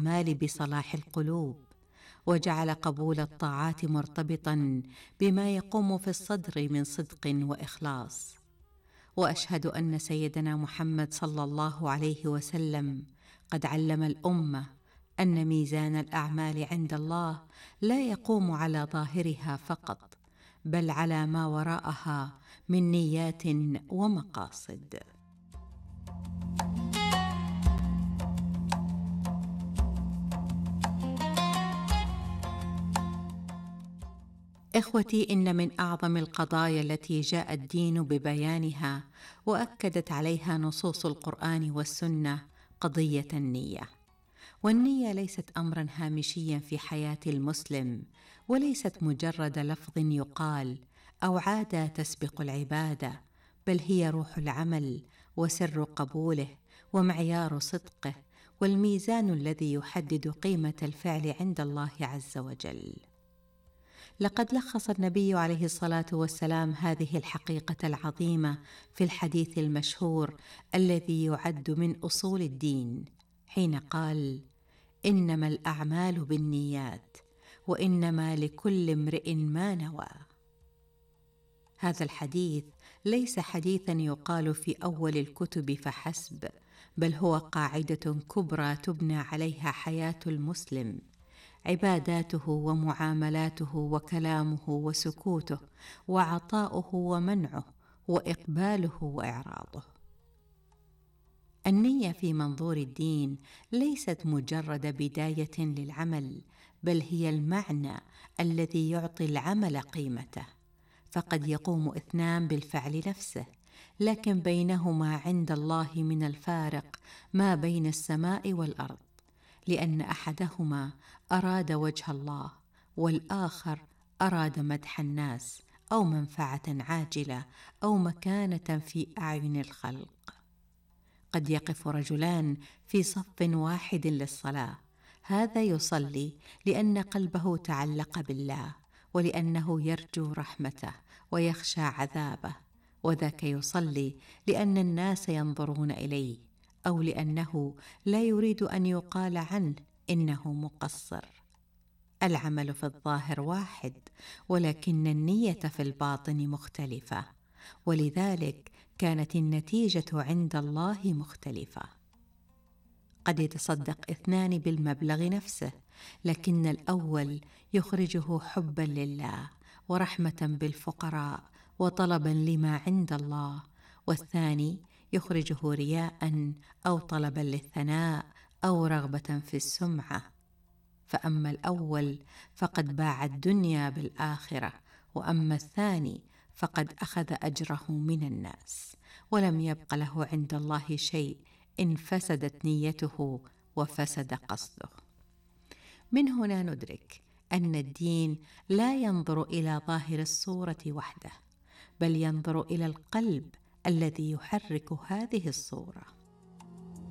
الأعمال بصلاح القلوب، وجعل قبول الطاعات مرتبطا بما يقوم في الصدر من صدق وإخلاص. وأشهد أن سيدنا محمد صلى الله عليه وسلم قد علم الأمة أن ميزان الأعمال عند الله لا يقوم على ظاهرها فقط، بل على ما وراءها من نيات ومقاصد. إخوتي، إن من أعظم القضايا التي جاء الدين ببيانها وأكدت عليها نصوص القرآن والسنة قضية النية. والنية ليست أمرا هامشيا في حياة المسلم، وليست مجرد لفظ يقال أو عادة تسبق العبادة، بل هي روح العمل وسر قبوله ومعيار صدقه، والميزان الذي يحدد قيمة الفعل عند الله عز وجل. لقد لخص النبي عليه الصلاة والسلام هذه الحقيقة العظيمة في الحديث المشهور الذي يعد من أصول الدين، حين قال: إنما الأعمال بالنيات، وإنما لكل امرئ ما نوى. هذا الحديث ليس حديثا يقال في أول الكتب فحسب، بل هو قاعدة كبرى تبنى عليها حياة المسلم، عباداته ومعاملاته وكلامه وسكوته وعطاؤه ومنعه وإقباله وإعراضه. النية في منظور الدين ليست مجرد بداية للعمل، بل هي المعنى الذي يعطي العمل قيمته. فقد يقوم اثنان بالفعل نفسه، لكن بينهما عند الله من الفارق ما بين السماء والأرض، لأن أحدهما أراد وجه الله، والآخر أراد مدح الناس أو منفعة عاجلة أو مكانة في أعين الخلق. قد يقف رجلان في صف واحد للصلاة، هذا يصلي لأن قلبه تعلق بالله ولأنه يرجو رحمته ويخشى عذابه، وذاك يصلي لأن الناس ينظرون إليه أو لأنه لا يريد أن يقال عنه إنه مقصر. العمل في الظاهر واحد، ولكن النية في الباطن مختلفة، ولذلك كانت النتيجة عند الله مختلفة. قد يتصدق اثنان بالمبلغ نفسه، لكن الأول يخرجه حبا لله ورحمة بالفقراء وطلبا لما عند الله، والثاني يخرجه رياء أو طلبا للثناء أو رغبة في السمعة. فأما الأول فقد باع الدنيا بالآخرة، وأما الثاني فقد أخذ أجره من الناس، ولم يبق له عند الله شيء إن فسدت نيته وفسد قصده. من هنا ندرك أن الدين لا ينظر إلى ظاهر الصورة وحده، بل ينظر إلى القلب الذي يحرك هذه الصورة.